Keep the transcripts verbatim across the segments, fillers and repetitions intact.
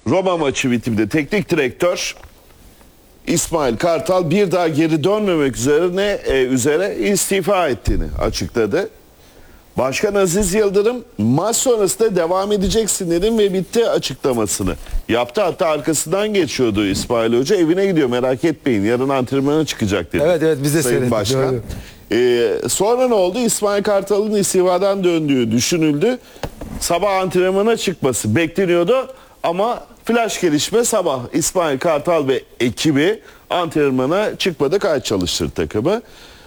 Roma maçı bitiminde teknik direktör İsmail Kartal bir daha geri dönmemek üzerine e, üzere istifa ettiğini açıkladı. Başkan Aziz Yıldırım maç sonrasında devam edeceksin dedim ve bitti açıklamasını yaptı. Hatta arkasından geçiyordu İsmail Hoca, evine gidiyor merak etmeyin yarın antrenmana çıkacak dedi. Evet evet biz de Sayın seyrettik. Başkan. Ee, sonra ne oldu? İsmail Kartal'ın istifadan döndüğü düşünüldü. Sabah antrenmana çıkması bekleniyordu ama flash gelişme sabah İsmail Kartal ve ekibi antrenmana çıkmadı, kayıt çalıştırdı takımı.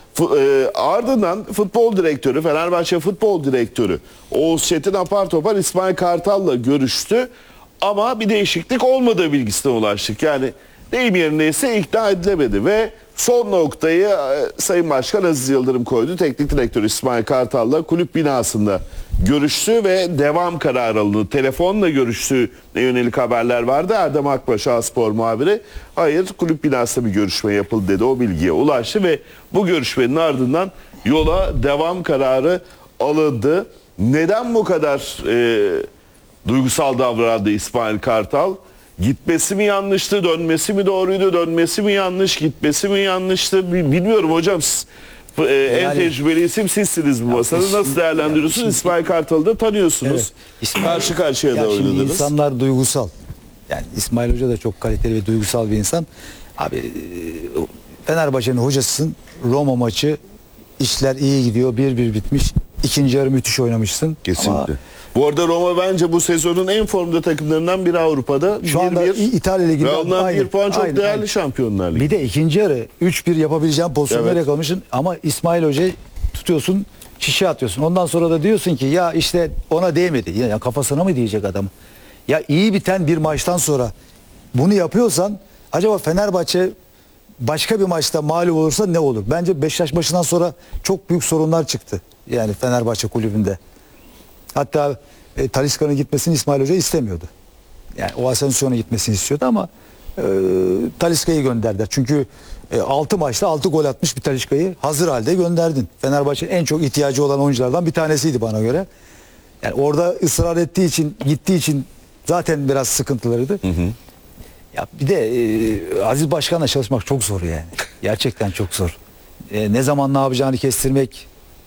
E, ardından futbol direktörü, Fenerbahçe futbol direktörü Oğuz Çetin apar topar İsmail Kartal'la görüştü ama bir değişiklik olmadığı bilgisine ulaştık. Yani deyim yerindeyse ikna edilemedi ve son noktayı e, Sayın Başkan Aziz Yıldırım koydu. Teknik direktör İsmail Kartal'la kulüp binasında görüştü ve devam kararı alındı. Telefonla görüştüğüne yönelik haberler vardı. Erdem Akbaş A-Spor muhabiri hayır kulüp binasında bir görüşme yapıldı dedi. O bilgiye ulaştı ve bu görüşmenin ardından yola devam kararı alındı. Neden bu kadar e, duygusal davrandı İsmail Kartal? Gitmesi mi yanlıştı, dönmesi mi doğruydu, dönmesi mi yanlış, gitmesi mi yanlıştı bilmiyorum hocam. Siz, e, en yani, tecrübeli isim sizsiniz bu masada. Nasıl değerlendiriyorsunuz? Ya, İsmail Kartal'ı da tanıyorsunuz. Evet, İsmail, karşı karşıya ya da şimdi oynadınız. İnsanlar duygusal. Yani İsmail Hoca da çok kaliteli ve duygusal bir insan. Abi Fenerbahçe'nin hocasısın. Roma maçı işler iyi gidiyor. bir bir bitmiş. İkinci yarı müthiş oynamışsın. Kesinlikle. Ama bu arada Roma bence bu sezonun en formda takımlarından biri Avrupa'da. Şu anda bir, bir, İtalya Ligi'nde ve ondan aynen, bir puan çok aynen, değerli aynen. Şampiyonlar Ligi. Bir de ikinci yarı üç bir yapabileceğin pozisyonları Evet. yakalamışsın ama İsmail Hoca'yı tutuyorsun, şişe atıyorsun. Ondan sonra da diyorsun ki ya işte ona değmedi. Ya, ya kafasına mı diyecek adam? Ya iyi biten bir maçtan sonra bunu yapıyorsan acaba Fenerbahçe başka bir maçta mağlup olursa ne olur? Bence Beşiktaş maçından sonra çok büyük sorunlar çıktı. Yani Fenerbahçe kulübünde. Hatta e, Talisca'nın gitmesini İsmail Hoca istemiyordu. Yani o Asensio'nun gitmesini istiyordu ama e, Talisca'yı gönderdiler. Çünkü e, altı maçta altı gol atmış bir Talisca'yı hazır halde gönderdin. Fenerbahçe'nin en çok ihtiyacı olan oyunculardan bir tanesiydi bana göre. Yani orada ısrar ettiği için, gittiği için zaten biraz sıkıntılarıydı. Hı hı. Ya bir de e, Aziz Başkan'la çalışmak çok zor yani. Gerçekten çok zor. E, ne zaman ne yapacağını kestirmek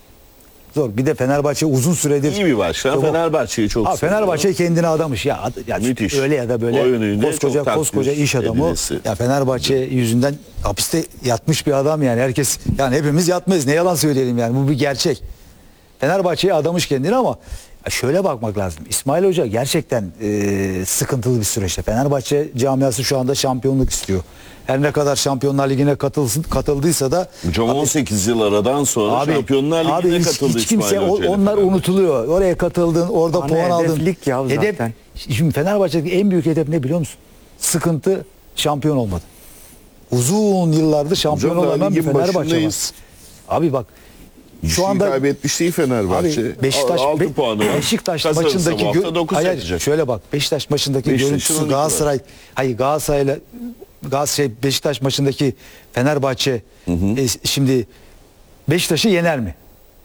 zor. Bir de Fenerbahçe uzun süredir İyi bir başkan. Fenerbahçe'yi çok ha, seviyor. Fenerbahçe kendine adamış. Ya, ya Müthiş. öyle ya da böyle koskoca çok koskoca iş adamı. edilesi. Ya Fenerbahçe yüzünden hapiste yatmış bir adam yani. Herkes yani hepimiz yatmayız. Ne yalan söyleyelim yani. Bu bir gerçek. Fenerbahçe'ye adamış kendini ama şöyle bakmak lazım. İsmail Hoca gerçekten e, sıkıntılı bir süreçte. Fenerbahçe camiası şu anda şampiyonluk istiyor. Her ne kadar Şampiyonlar Ligi'ne katılsın, katıldıysa da hocam on sekiz yıl aradan sonra abi, Şampiyonlar Ligi'ne abi hiç, katıldı hiç kimse İsmail o, Hoca ile onlar Fenerbahçe. unutuluyor. Oraya katıldın, orada Ana puan aldın. hedef lig ya Hedef, zaten. şimdi Fenerbahçe'deki en büyük hedef ne biliyor musun? Sıkıntı, şampiyon olmadı. Uzun yıllardır şampiyon Hocam, olamayan bir ligin Fenerbahçe var. başındayız. Abi bak Bir şu şey anda kaybetmiş değil Fenerbahçe. abi Beşiktaş altı Be- puanı var. Beşiktaş Kazanırsa maçındaki bu hafta gö- dokuz hayır, yapacak. şöyle bak Beşiktaş maçındaki Beşiktaş'ın on görüntüsü iki Galatasaray hayır Galatasaray'la Galatasaray Beşiktaş maçındaki Fenerbahçe hı hı. E, şimdi Beşiktaş'ı yener mi?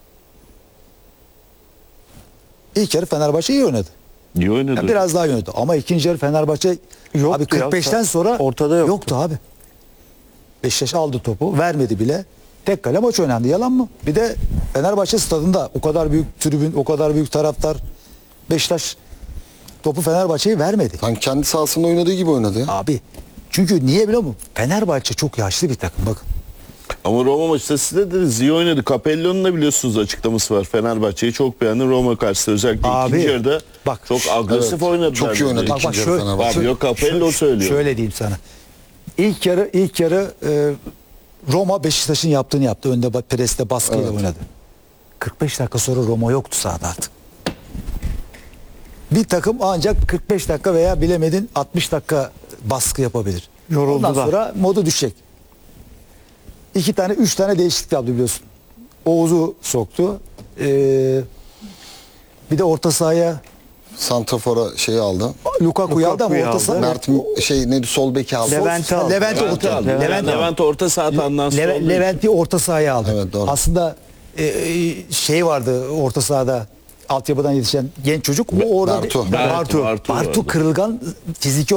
İlk yarı Fenerbahçe iyi oynadı. İyi oynadı. Yani biraz daha iyi oynadı ama ikinci yarı Fenerbahçe Yoktu abi kırk beşten ya. sonra Ortada yoktu. yoktu abi. Beşiktaş aldı topu, vermedi bile. Tek kale maç oynandı. Yalan mı? Bir de Fenerbahçe stadında o kadar büyük tribün, o kadar büyük taraftar. Beşiktaş topu Fenerbahçe'ye vermedi. Sanki kendi sahasında oynadığı gibi oynadı ya. Abi çünkü niye biliyor musun? Fenerbahçe çok yaşlı bir takım bakın. Ama Roma maçta siz de dediniz iyi oynadı. Capello'nun da biliyorsunuz açıklaması var. Fenerbahçe'yi çok beğendi. Roma karşısında özellikle Abi, ikinci yarıda bak, çok agresif evet, oynadılar. çok iyi oynadı. dedi. Bak, bak İkinci yarı şöyle, Fenerbahçe. Abi yok Capello şöyle- söylüyor. Şöyle diyeyim sana. İlk yarı ilk yarı e, Roma Beşiktaş'ın yaptığını yaptı. Önde ba- preste baskıyla Evet. oynadı. kırk beş dakika sonra Roma yoktu sahada artık. Bir takım ancak kırk beş dakika veya bilemedin altmış dakika baskı yapabilir. Yoruldular. Ondan sonra modu düşecek. İki tane, üç tane değişiklik yaptı biliyorsun. Oğuz'u soktu. Ee, bir de orta sahaya Santrafor'a şeyi aldı. Lukaku'yu aldı ama Lukaku'yu orta aldı. saha Mert şey neydi sol beki aldı. Levent'i aldı. Levent Levent, orta, aldı. Levent, Levent, Levent, Levent orta sahadan sonra. Levent, Levent'i orta sahaya aldı. Evet, doğru. Aslında e, e, şey vardı orta sahada altyapıdan yetişen genç çocuk. O orada Bartu. Bartu. Bartu Bartu vardı. kırılgan fiziki